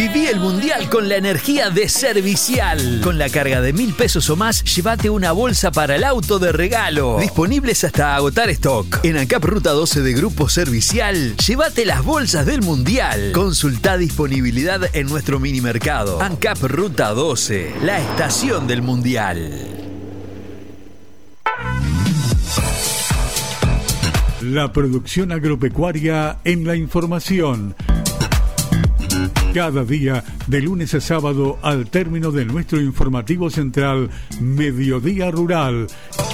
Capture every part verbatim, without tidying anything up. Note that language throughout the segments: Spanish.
Viví el Mundial con la energía de Servicial. Con la carga de mil pesos o más, llévate una bolsa para el auto de regalo. Disponibles hasta agotar stock. En ANCAP Ruta doce de Grupo Servicial, llévate las bolsas del Mundial. Consultá disponibilidad en nuestro mini mercado. ANCAP Ruta doce, la estación del Mundial. La producción agropecuaria en la información. Cada día, de lunes a sábado, al término de nuestro informativo central, Mediodía Rural.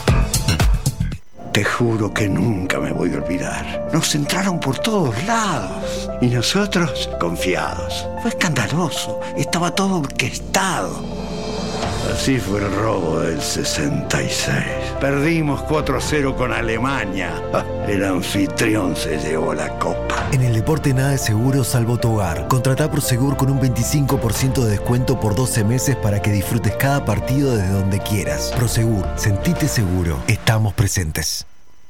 Te juro que nunca me voy a olvidar. Nos entraron por todos lados y nosotros confiados. Fue escandaloso, estaba todo orquestado. Así fue el robo del sesenta y seis. Perdimos cuatro a cero con Alemania. El anfitrión se llevó la copa. En el deporte nada es seguro salvo tu hogar. Contratá Prosegur con un veinticinco por ciento de descuento por doce meses para que disfrutes cada partido desde donde quieras. Prosegur, sentite seguro. Estamos presentes.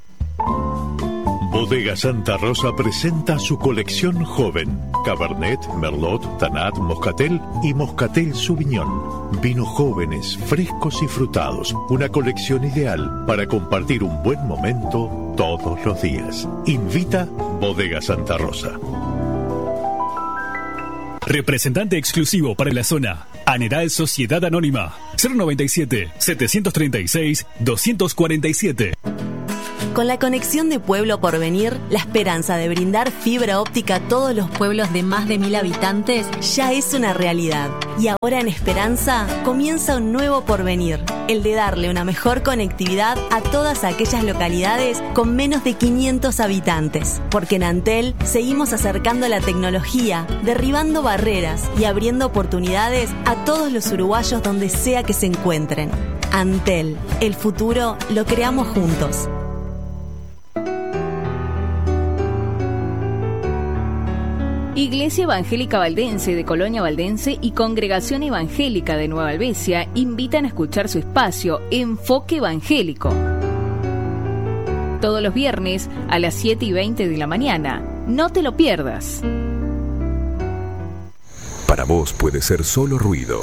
Bodega Santa Rosa presenta su colección joven. Cabernet, Merlot, Tanat, Moscatel y Moscatel Sauvignon. Vinos jóvenes, frescos y frutados. Una colección ideal para compartir un buen momento todos los días. Invita Bodega Santa Rosa. Representante exclusivo para la zona. Aneral Sociedad Anónima. cero noventa y siete, setecientos treinta y seis, doscientos cuarenta y siete. Con la conexión de Pueblo Porvenir, la esperanza de brindar fibra óptica a todos los pueblos de más de mil habitantes ya es una realidad. Y ahora en Esperanza comienza un nuevo porvenir, el de darle una mejor conectividad a todas aquellas localidades con menos de quinientos habitantes. Porque en Antel seguimos acercando la tecnología, derribando barreras y abriendo oportunidades a todos los uruguayos donde sea que se encuentren. Antel, el futuro lo creamos juntos. Iglesia Evangélica Valdense de Colonia Valdense y Congregación Evangélica de Nueva Albesia invitan a escuchar su espacio Enfoque Evangélico. Todos los viernes a las siete y veinte de la mañana. No te lo pierdas. Para vos puede ser solo ruido.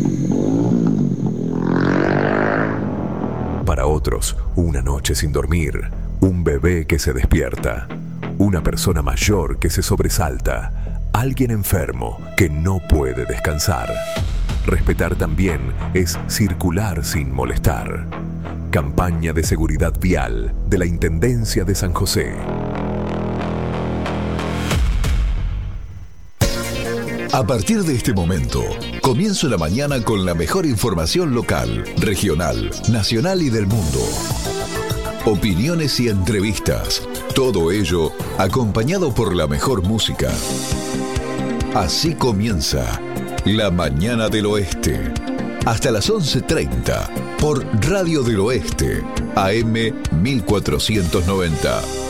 Para otros, una noche sin dormir, un bebé que se despierta. Una persona mayor que se sobresalta, alguien enfermo que no puede descansar. Respetar también es circular sin molestar. Campaña de seguridad vial de la Intendencia de San José. A partir de este momento, comienzo la mañana con la mejor información local, regional, nacional y del mundo. Opiniones y entrevistas. Todo ello acompañado por la mejor música. Así comienza La Mañana del Oeste. Hasta las once treinta por Radio del Oeste, A M mil cuatrocientos noventa.